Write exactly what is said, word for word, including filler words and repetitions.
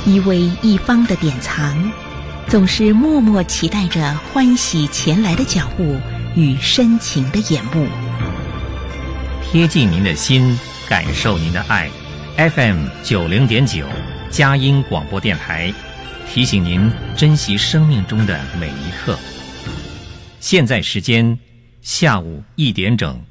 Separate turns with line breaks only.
一位一方的典藏，总是默默期待着欢喜前来的脚步与深情的眼目，
贴近您的心，感受您的爱。F M 九零点九佳音广播电台，提醒您珍惜生命中的每一刻。现在时间下午一点整。